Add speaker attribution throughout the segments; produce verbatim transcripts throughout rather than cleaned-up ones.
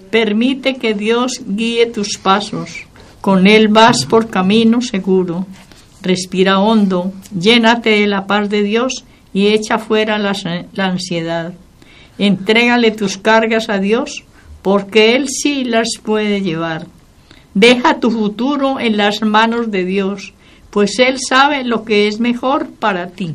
Speaker 1: Permite que Dios guíe tus pasos. Con Él vas por camino seguro. Respira hondo, llénate de la paz de Dios y echa fuera la, la ansiedad. Entrégale tus cargas a Dios, porque Él sí las puede llevar. Deja tu futuro en las manos de Dios, pues Él sabe lo que es mejor para ti.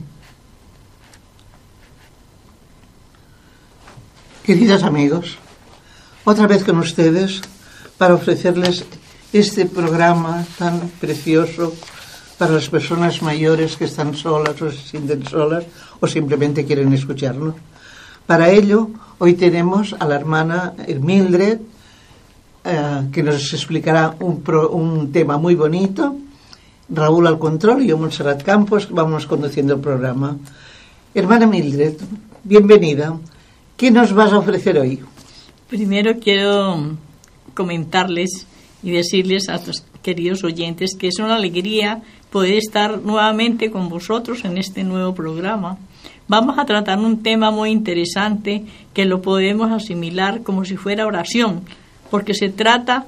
Speaker 2: Queridos amigos, otra vez con ustedes para ofrecerles este programa tan precioso para las personas mayores que están solas o se sienten solas o simplemente quieren escucharnos. Para ello, hoy tenemos a la hermana Mildred, eh, que nos explicará un, pro, un tema muy bonito. Raúl al control y yo, Montserrat Campos, vamos conduciendo el programa. Hermana Mildred, bienvenida. ¿Qué nos vas a ofrecer hoy?
Speaker 1: Primero quiero comentarles y decirles a los queridos oyentes que es una alegría poder estar nuevamente con vosotros en este nuevo programa. Vamos a tratar un tema muy interesante que lo podemos asimilar como si fuera oración, porque se trata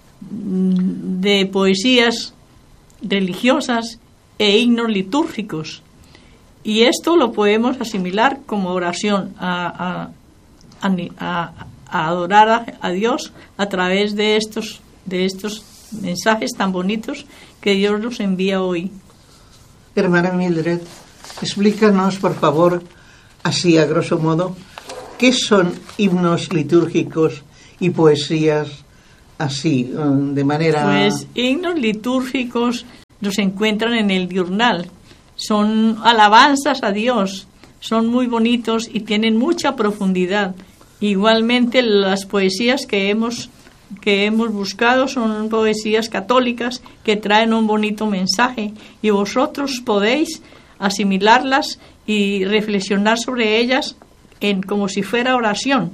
Speaker 1: de poesías religiosas e himnos litúrgicos. Y esto lo podemos asimilar como oración, a, a, a, a adorar a, a Dios a través de estos, de estos mensajes tan bonitos que Dios nos envía hoy.
Speaker 2: Hermana Mildred, explícanos, por favor, así a grosso modo, ¿qué son himnos litúrgicos y poesías así, de manera...?
Speaker 1: Pues himnos litúrgicos los encuentran en el diurnal. Son alabanzas a Dios, son muy bonitos y tienen mucha profundidad. Igualmente las poesías que hemos, que hemos buscado son poesías católicas que traen un bonito mensaje y vosotros podéis asimilarlas y reflexionar sobre ellas en como si fuera oración.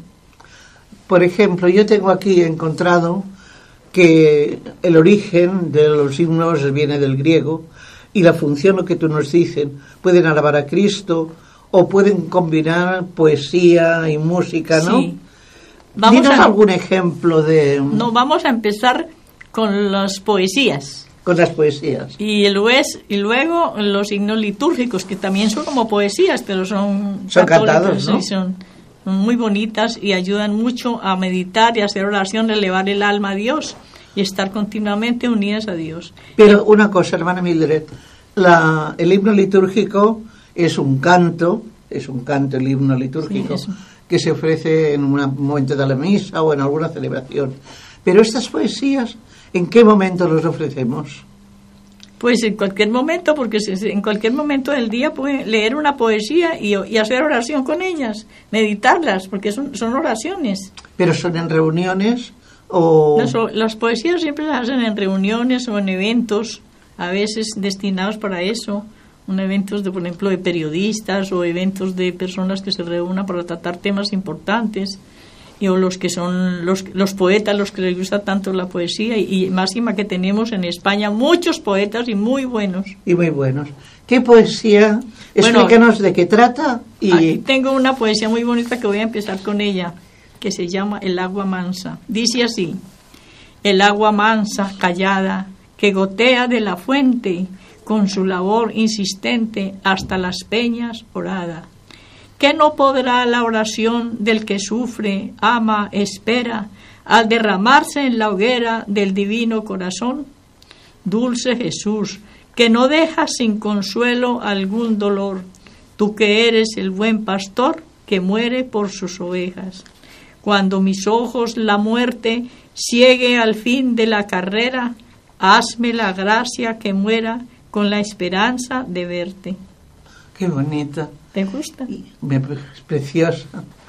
Speaker 2: Por ejemplo, yo tengo aquí encontrado que el origen de los himnos viene del griego y la función, lo que tú nos dices, pueden alabar a Cristo o pueden combinar poesía y música, ¿no?
Speaker 1: Sí. Vamos
Speaker 2: ¿Tienes
Speaker 1: a,
Speaker 2: algún ejemplo de...?
Speaker 1: No, vamos a empezar con las poesías.
Speaker 2: Con las poesías.
Speaker 1: Y, el, y luego los himnos litúrgicos, que también son como poesías, pero son...
Speaker 2: Son cantados, ¿no?
Speaker 1: Sí, son, son muy bonitas y ayudan mucho a meditar y a hacer oración, elevar el alma a Dios y estar continuamente unidas a Dios.
Speaker 2: Pero una cosa, hermana Mildred, la, el himno litúrgico es un canto, es un canto el himno litúrgico, sí, que se ofrece en un momento de la misa o en alguna celebración. Pero estas poesías, ¿en qué momento los ofrecemos?
Speaker 1: Pues en cualquier momento, porque en cualquier momento del día puede leer una poesía y, y hacer oración con ellas, meditarlas, porque son, son oraciones.
Speaker 2: ¿Pero son en reuniones o...?
Speaker 1: Las, las poesías siempre las hacen en reuniones o en eventos, a veces destinados para eso, en eventos, de, por ejemplo, de periodistas o eventos de personas que se reúnan para tratar temas importantes. Y o los que son los, los poetas, los que les gusta tanto la poesía, y, y máxima que tenemos en España muchos poetas y muy buenos.
Speaker 2: Y muy buenos. ¿Qué poesía? Explícanos bueno, de qué trata. Y...
Speaker 1: Aquí tengo una poesía muy bonita que voy a empezar con ella, que se llama El agua mansa. Dice así: el agua mansa, callada, que gotea de la fuente, con su labor insistente hasta las peñas orada. ¿Qué no podrá la oración del que sufre, ama, espera, al derramarse en la hoguera del divino corazón? Dulce Jesús, que no dejas sin consuelo algún dolor, tú que eres el buen pastor que muere por sus ovejas. Cuando mis ojos la muerte ciegue al fin de la carrera, hazme la gracia que muera con la esperanza de verte.
Speaker 2: Qué bonita.
Speaker 1: ¿Te gusta?
Speaker 2: Es preciosa.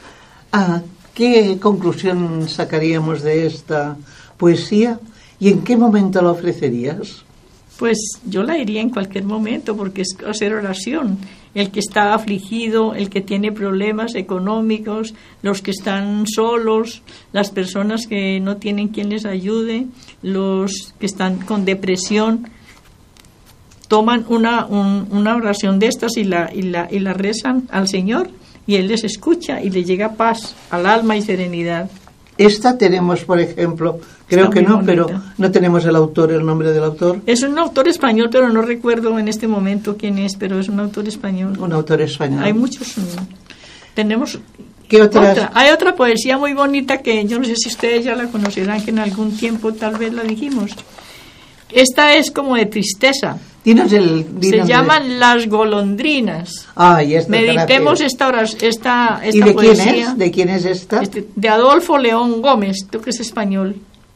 Speaker 2: Ah, ¿qué conclusión sacaríamos de esta poesía y en qué momento la ofrecerías?
Speaker 1: Pues yo la diría en cualquier momento, porque es hacer oración. El que está afligido, el que tiene problemas económicos, los que están solos, las personas que no tienen quien les ayude, los que están con depresión, toman una, un, una oración de estas y la, y, la, y la rezan al Señor y Él les escucha y les llega paz al alma y serenidad.
Speaker 2: Esta tenemos, por ejemplo, creo
Speaker 1: Está
Speaker 2: que no,
Speaker 1: muy
Speaker 2: pero
Speaker 1: bonita.
Speaker 2: no tenemos el autor, el nombre del autor.
Speaker 1: Es un autor español, pero no recuerdo en este momento quién es, pero es un autor español.
Speaker 2: Un autor español.
Speaker 1: Hay muchos. mm, Tenemos
Speaker 2: ¿Qué otras?
Speaker 1: otra. Hay otra poesía muy bonita que yo no sé si ustedes ya la conocerán, que en algún tiempo tal vez la dijimos. Esta es como de tristeza.
Speaker 2: Dinos el...
Speaker 1: Se
Speaker 2: dinos de-
Speaker 1: llaman Las golondrinas.
Speaker 2: Ay, esta
Speaker 1: Meditemos
Speaker 2: terapia.
Speaker 1: esta, horas- esta, esta
Speaker 2: ¿Y de quién
Speaker 1: poesía.
Speaker 2: es? ¿De quién es esta?
Speaker 1: Este, de Adolfo León Gómez, tú que es español.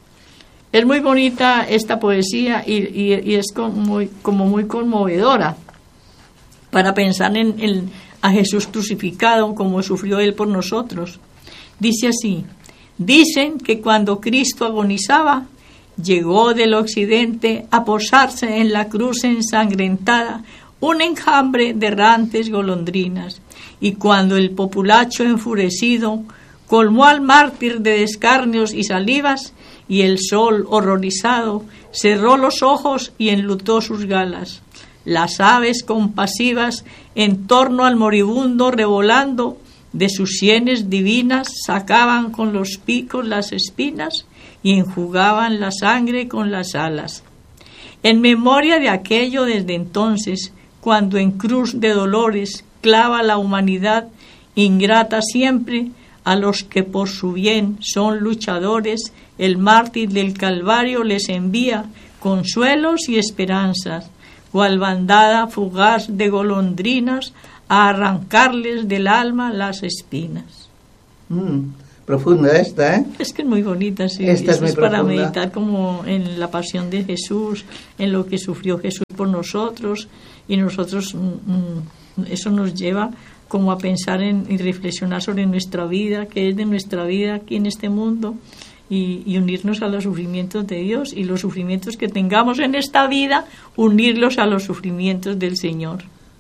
Speaker 1: Es muy bonita esta poesía y, y- y es como muy, como muy conmovedora para pensar en, en- a Jesús crucificado, como sufrió Él por nosotros. Dice así: dicen que cuando Cristo agonizaba, llegó del occidente a posarse en la cruz ensangrentada un enjambre de errantes golondrinas, y cuando el populacho enfurecido colmó al mártir de escarnios y salivas, y el sol horrorizado cerró los ojos y enlutó sus galas, las aves compasivas en torno al moribundo revolando de sus sienes divinas sacaban con los picos las espinas y enjugaban la sangre con las alas. En memoria de aquello desde entonces, cuando en cruz de dolores clava la humanidad, ingrata siempre a los que por su bien son luchadores, el mártir del Calvario les envía consuelos y esperanzas, cual bandada fugaz de golondrinas, a arrancarles del alma las espinas.
Speaker 2: Mm, profunda esta, ¿eh?
Speaker 1: Es que es muy bonita, sí.
Speaker 2: Esta es
Speaker 1: Eso
Speaker 2: muy
Speaker 1: es para
Speaker 2: profunda.
Speaker 1: meditar como en la pasión de Jesús, en lo que sufrió Jesús por nosotros, y nosotros mm, mm, eso nos lleva como a pensar en, y reflexionar sobre nuestra vida, qué es de nuestra vida aquí en este mundo, y, y unirnos a los sufrimientos de Dios, y los sufrimientos que tengamos en esta vida, unirlos a los sufrimientos del Señor.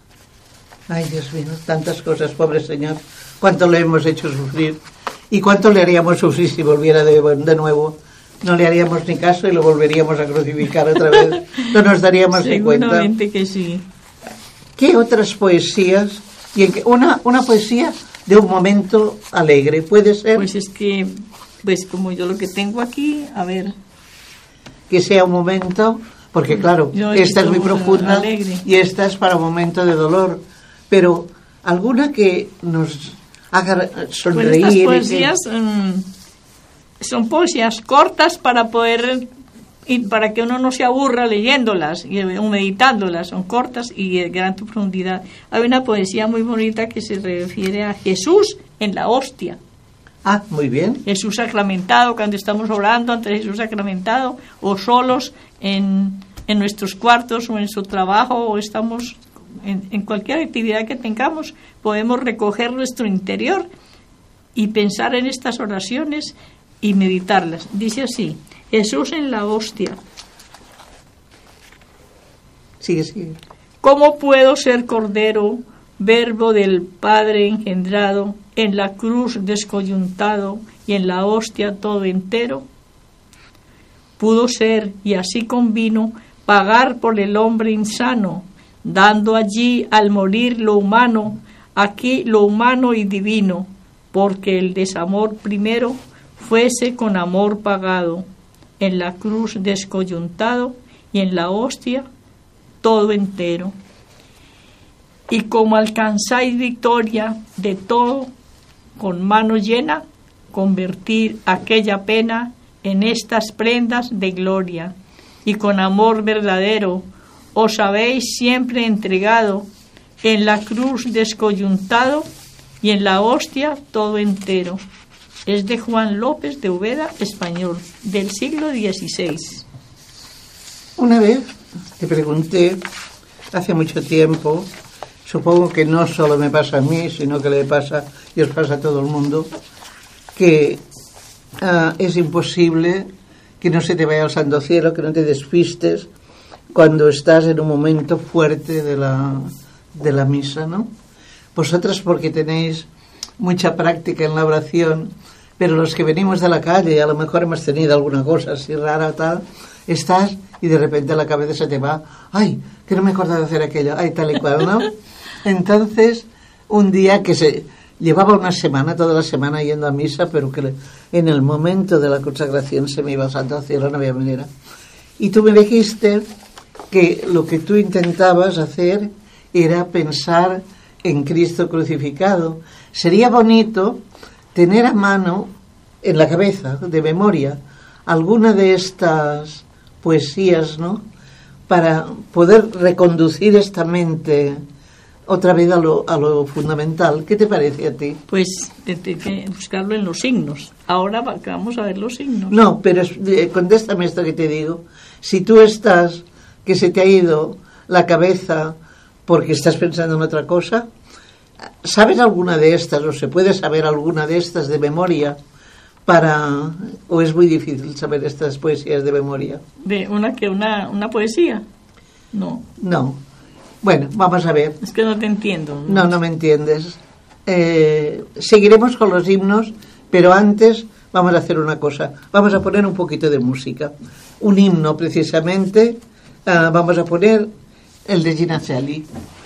Speaker 2: Ay, Dios mío, tantas cosas, pobre Señor. Cuánto le hemos hecho sufrir. ¿Y cuánto le haríamos sufrir si volviera de, de nuevo? No le haríamos ni caso y lo volveríamos a crucificar otra vez. No nos daríamos ni cuenta.
Speaker 1: Seguramente que sí.
Speaker 2: ¿Qué otras poesías? Y en qué- una, una poesía de un momento alegre, ¿puede ser?
Speaker 1: Pues es que, pues como yo lo que tengo aquí, a ver...
Speaker 2: Que sea un momento, porque claro,
Speaker 1: Yo
Speaker 2: esta es muy
Speaker 1: estoy
Speaker 2: profunda
Speaker 1: alegre.
Speaker 2: y esta es para un momento de dolor. Pero alguna que nos haga sonreír.
Speaker 1: Pues estas
Speaker 2: y que-
Speaker 1: poesías mm, son poesías cortas para poder y para que uno no se aburra leyéndolas y, o meditándolas. Son cortas y de gran profundidad. Hay una poesía muy bonita que se refiere a Jesús en la hostia.
Speaker 2: Ah, muy bien.
Speaker 1: Jesús sacramentado, cuando estamos orando ante Jesús sacramentado, o solos en, en nuestros cuartos o en nuestro trabajo, o estamos en, en cualquier actividad que tengamos, podemos recoger nuestro interior y pensar en estas oraciones y meditarlas. Dice así: Jesús en la hostia.
Speaker 2: Sigue, sigue.
Speaker 1: ¿Cómo puedo ser cordero, verbo del Padre engendrado, en la cruz descoyuntado y en la hostia todo entero? Pudo ser, y así convino, pagar por el hombre insano, dando allí al morir lo humano, aquí lo humano y divino, porque el desamor primero fuese con amor pagado, en la cruz descoyuntado y en la hostia todo entero. Y como alcanzáis victoria de todo, con mano llena, convertir aquella pena en estas prendas de gloria, y con amor verdadero os habéis siempre entregado, en la cruz descoyuntado y en la hostia todo entero. Es de Juan López de Ubeda, español, del siglo dieciséis.
Speaker 2: Una vez te pregunté, hace mucho tiempo, supongo que no solo me pasa a mí, sino que le pasa y os pasa a todo el mundo, que uh, es imposible que no se te vaya al santo cielo, que no te despistes cuando estás en un momento fuerte de la, de la misa, ¿no? Vosotras porque tenéis mucha práctica en la oración, pero los que venimos de la calle, a lo mejor hemos tenido alguna cosa así rara o tal, estás y de repente la cabeza se te va, ay, que no me he acordado de hacer aquello, ay, tal y cual, ¿no? Entonces, un día que se llevaba una semana, toda la semana yendo a misa, pero que en el momento de la consagración se me iba santo al cielo, no había manera. Y tú me dijiste que lo que tú intentabas hacer era pensar en Cristo crucificado. Sería bonito tener a mano, en la cabeza, de memoria, alguna de estas poesías, ¿no?, para poder reconducir esta mente otra vez a lo, a lo fundamental. ¿Qué te parece a ti?
Speaker 1: Pues hay que buscarlo en los signos. Ahora vamos a ver los signos.
Speaker 2: No, pero eh, contéstame esto que te digo. Si tú estás, que se te ha ido la cabeza porque estás pensando en otra cosa, ¿sabes alguna de estas, o se puede saber alguna de estas de memoria? Para, ¿o es muy difícil saber estas poesías de memoria?
Speaker 1: ¿De una que una, una poesía? No.
Speaker 2: No. Bueno, vamos a ver.
Speaker 1: Es que no te entiendo.
Speaker 2: No, no, no me entiendes. Eh, seguiremos con los himnos, pero antes vamos a hacer una cosa. Vamos a poner un poquito de música. Un himno, precisamente. Uh, vamos a poner el de Gina Celli.